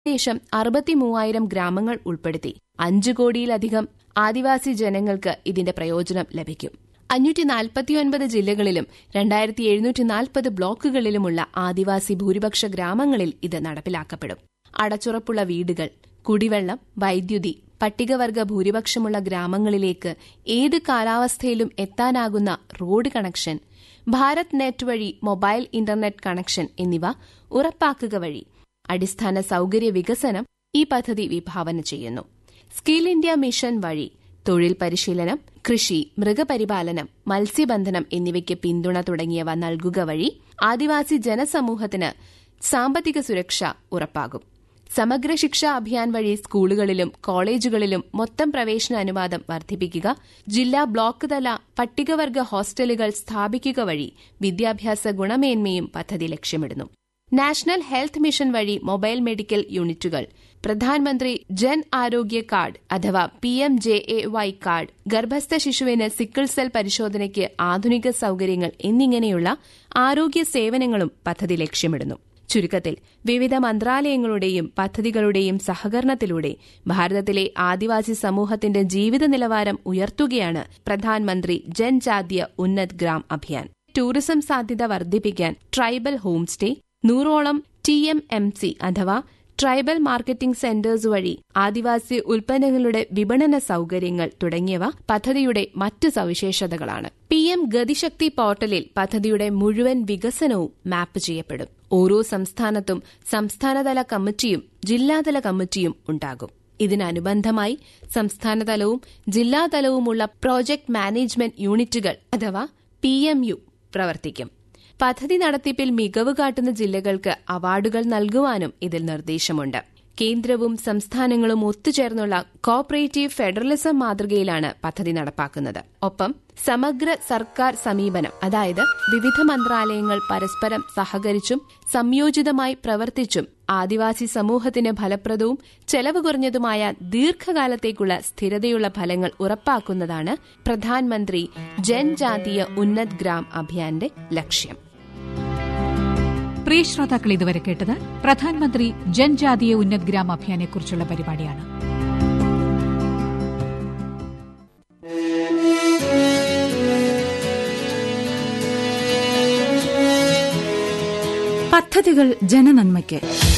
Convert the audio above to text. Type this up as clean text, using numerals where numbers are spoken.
ഏകദേശം 63,000 ഗ്രാമങ്ങൾ ഉൾപ്പെടുത്തി 5 കോടിയിലധികം ആദിവാസി ജനങ്ങൾക്ക് ഇതിന്റെ പ്രയോജനം ലഭിക്കും. 549 ജില്ലകളിലും 2740 ബ്ലോക്കുകളിലുമുള്ള ആദിവാസി ഭൂരിപക്ഷ ഗ്രാമങ്ങളിൽ ഇത് നടപ്പിലാക്കപ്പെടും. അടച്ചുറപ്പുള്ള വീടുകൾ, കുടിവെള്ളം, വൈദ്യുതി, പട്ടികവർഗ ഭൂരിപക്ഷമുള്ള ഗ്രാമങ്ങളിലേക്ക് ഏത് കാലാവസ്ഥയിലും എത്താനാകുന്ന റോഡ് കണക്ഷൻ, ഭാരത് നെറ്റ് വഴി മൊബൈൽ ഇന്റർനെറ്റ് കണക്ഷൻ എന്നിവ ഉറപ്പാക്കുക വഴി അടിസ്ഥാന സൌകര്യ വികസനം ഈ പദ്ധതി വിഭാവന ചെയ്യുന്നു. സ്കിൽ ഇന്ത്യ മിഷൻ വഴി തൊഴിൽ പരിശീലനം, കൃഷി, മൃഗപരിപാലനം, മത്സ്യബന്ധനം എന്നിവയ്ക്ക് പിന്തുണ തുടങ്ങിയവ നൽകുക വഴി ആദിവാസി ജനസമൂഹത്തിന് സാമ്പത്തിക സുരക്ഷ ഉറപ്പാകും. സമഗ്ര ശിക്ഷാ അഭിയാൻ വഴി സ്കൂളുകളിലും കോളേജുകളിലും മൊത്തം പ്രവേശന അനുവാദം വർദ്ധിപ്പിക്കുക, ജില്ലാ ബ്ലോക്ക് തല പട്ടികവർഗ ഹോസ്റ്റലുകൾ സ്ഥാപിക്കുക വഴി വിദ്യാഭ്യാസ ഗുണമേന്മയും പദ്ധതി ലക്ഷ്യമിടുന്നു. നാഷണൽ ഹെൽത്ത് മിഷൻ വഴി മൊബൈൽ മെഡിക്കൽ യൂണിറ്റുകൾ, പ്രധാനമന്ത്രി ജൻ ആരോഗ്യ കാർഡ് അഥവാ PMJAY കാർഡ്, ഗർഭസ്ഥ ശിശുവിന് സിക്കിൾ സെൽ പരിശോധനയ്ക്ക് ആധുനിക സൌകര്യങ്ങൾ എന്നിങ്ങനെയുള്ള ആരോഗ്യ സേവനങ്ങളും പദ്ധതി ലക്ഷ്യമിടുന്നു. ചുരുക്കത്തിൽ വിവിധ മന്ത്രാലയങ്ങളുടെയും പദ്ധതികളുടെയും സഹകരണത്തിലൂടെ ഭാരതത്തിലെ ആദിവാസി സമൂഹത്തിന്റെ ജീവിത നിലവാരം ഉയർത്തുകയാണ് പ്രധാനമന്ത്രി ജൻജാതീയ ഉന്നത് ഗ്രാം അഭിയാൻ. ടൂറിസം സാധ്യത വർദ്ധിപ്പിക്കാൻ ട്രൈബൽ ഹോം സ്റ്റേ, 100ഓളം TMMC അഥവാ ട്രൈബൽ മാർക്കറ്റിംഗ് സെന്റേഴ്സ് വഴി ആദിവാസി ഉൽപ്പന്നങ്ങളുടെ വിപണന സൌകര്യങ്ങൾ തുടങ്ങിയവ പദ്ധതിയുടെ മറ്റ് സവിശേഷതകളാണ്. PM ഗതിശക്തി പോർട്ടലിൽ പദ്ധതിയുടെ മുഴുവൻ വികസനവും മാപ്പ് ചെയ്യപ്പെടും. ഓരോ സംസ്ഥാനത്തും സംസ്ഥാനതല കമ്മിറ്റിയും ജില്ലാതല കമ്മിറ്റിയും ഉണ്ടാകും. ഇതിനനുബന്ധമായി സംസ്ഥാനതലവും ജില്ലാതലവുമുള്ള പ്രോജക്ട് മാനേജ്മെന്റ് യൂണിറ്റുകൾ അഥവാ PMU പ്രവർത്തിക്കും. പദ്ധതി നടത്തിപ്പിൽ മികവ് കാട്ടുന്ന ജില്ലകൾക്ക് അവാർഡുകൾ നൽകുവാനും ഇതിൽ നിർദ്ദേശമുണ്ട്. കേന്ദ്രവും സംസ്ഥാനങ്ങളും ഒത്തുചേർന്നുള്ള കോഓപ്പറേറ്റീവ് ഫെഡറലിസം മാതൃകയിലാണ് പദ്ധതി നടപ്പാക്കുന്നത്. ഒപ്പം സമഗ്ര സർക്കാർ സമീപനം, അതായത് വിവിധ മന്ത്രാലയങ്ങൾ പരസ്പരം സഹകരിച്ചും സംയോജിതമായി പ്രവർത്തിച്ചും ആദിവാസി സമൂഹത്തിന് ഫലപ്രദവും ചെലവ് കുറഞ്ഞതുമായ ദീർഘകാലത്തേക്കുള്ള സ്ഥിരതയുള്ള ഫലങ്ങൾ ഉറപ്പാക്കുന്നതാണ് പ്രധാനമന്ത്രി ജൻജാതീയ ഉന്നത് ഗ്രാം അഭിയാന്റെ ലക്ഷ്യം. പ്രിയ ശ്രോതാക്കൾ, ഇതുവരെ കേട്ടത് പ്രധാനമന്ത്രി ജൻജാതീയ ഉന്നത് ഗ്രാം അഭിയാനെക്കുറിച്ചുള്ള പരിപാടിയാണ്. പദ്ധതികൾ ജനനന്മയ്ക്ക്.